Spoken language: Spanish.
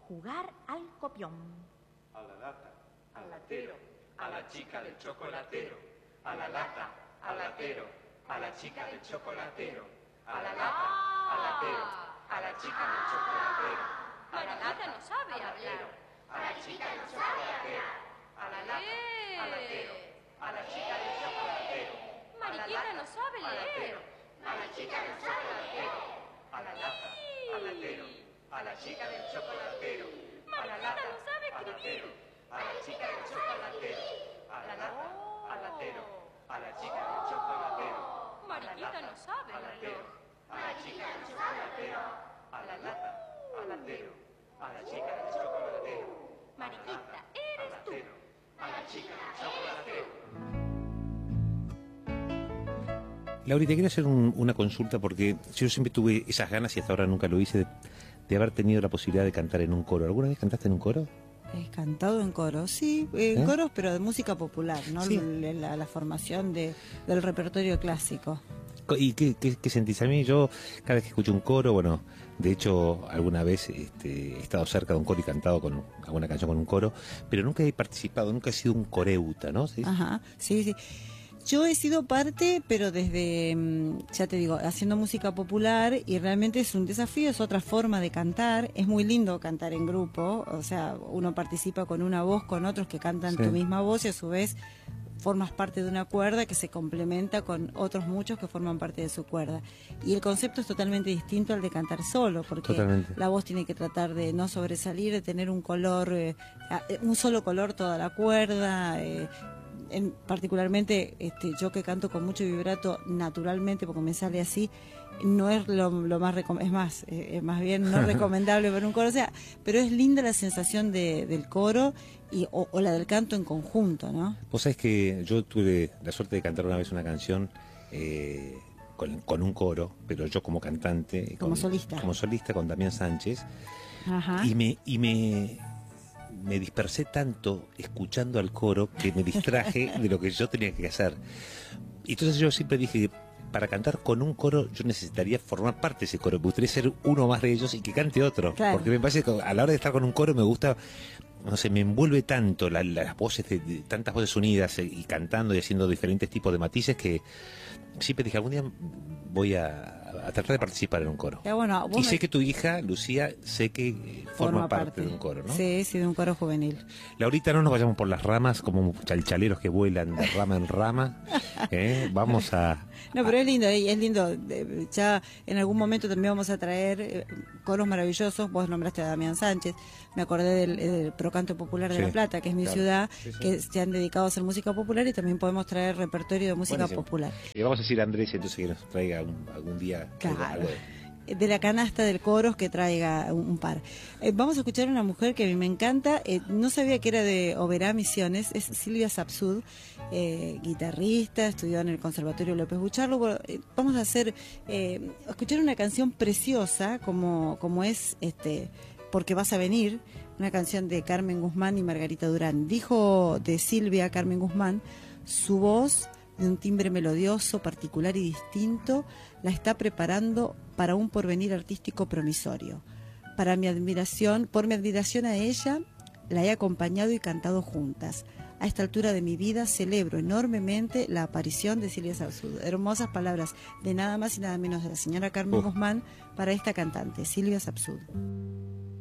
Jugar al copión. A la lata, al latero, a la chica del chocolatero. A la lata, al latero, a la chica del chocolatero. A la lata, al latero, a la chica del chocolatero. Mariquita no sabe hablar. A la chica del chocolatero. A la lata, al latero, a la chica del chocolatero. Mariquita no sabe leer. A la chica del chocolatero. A la lata, al latero, a la chica del chocolatero. A la lata, no sabe al escribir. latero, a la chica del chocolatero. A la lata, al latero, a la chica del chocolatero. Mariquita no sabe Al latero, reloj. a la chica del chocolatero. A la lata, al latero, a la chica del chocolatero. Mariquita, Al eres tú. latero, a la chica del chocolatero. Lauri, te quiero hacer una consulta porque yo siempre tuve esas ganas y hasta ahora nunca lo hice de haber tenido la posibilidad de cantar en un coro. ¿Alguna vez cantaste en un coro? He cantado en coros, sí, en coros, pero de música popular, no Sí. la formación del repertorio clásico. ¿Y qué sentís? A mí, yo cada vez que escucho un coro, bueno, de hecho alguna vez he estado cerca de un coro y cantado con alguna canción con un coro, pero nunca he participado, nunca he sido un coreuta, ¿no? ¿Sí? Ajá, sí, sí. Yo he sido parte, pero desde, ya te digo, haciendo música popular, y realmente es un desafío, es otra forma de cantar. Es muy lindo cantar en grupo, o sea, uno participa con una voz, con otros que cantan Sí. tu misma voz, y a su vez formas parte de una cuerda que se complementa con otros muchos que forman parte de su cuerda. Y el concepto es totalmente distinto al de cantar solo, porque Totalmente. la voz tiene que tratar de no sobresalir, de tener un color, un solo color toda la cuerda. Particularmente yo que canto con mucho vibrato naturalmente porque me sale así, no es lo más es más bien no recomendable ver un coro, o sea, pero es linda la sensación del coro o la del canto en conjunto, ¿no? Vos sabés que yo tuve la suerte de cantar una vez una canción con un coro, pero yo como cantante, Como solista. como solista con Damián Sánchez, Ajá. y me dispersé tanto escuchando al coro que me distraje de lo que yo tenía que hacer. Y entonces yo siempre dije, para cantar con un coro yo necesitaría formar parte de ese coro, me gustaría ser uno más de ellos y que cante otro, Claro. porque me parece que a la hora de estar con un coro me gusta, no sé, me envuelve tanto las voces de tantas voces unidas y cantando y haciendo diferentes tipos de matices que siempre dije, algún día voy a tratar de participar en un coro. Ya, bueno, vos Y me- sé que tu hija, Lucía, sé que forma parte de un coro, ¿no? Sí, sí, de un coro juvenil. Laurita, no nos vayamos por las ramas como chalchaleros que vuelan de rama en rama. Vamos a... No, pero es lindo, es lindo. Ya en algún momento también vamos a traer coros maravillosos. Vos nombraste a Damián Sánchez. Me acordé del Procanto Popular de Sí, La Plata, que es mi claro. ciudad, Sí, sí. que se han dedicado a hacer música popular, y también podemos traer repertorio de música Buenísimo. popular. Y vamos a decir a Andrés entonces que nos traiga algún día Claro. algo De la canasta del coros que traiga un par. Vamos a escuchar a una mujer que a mí me encanta, no sabía que era de Oberá, Misiones, es Silvia Sapsud, guitarrista, estudió en el Conservatorio López Bucharlo. Bueno, vamos a escuchar una canción preciosa como es Porque vas a venir, una canción de Carmen Guzmán y Margarita Durán. Dijo de Silvia Carmen Guzmán, su voz de un timbre melodioso, particular y distinto, la está preparando para un porvenir artístico promisorio. Por mi admiración a ella, la he acompañado y cantado juntas. A esta altura de mi vida celebro enormemente la aparición de Silvia Sapsud. Hermosas palabras de nada más y nada menos de la señora Carmen Guzmán para esta cantante, Silvia Sapsud.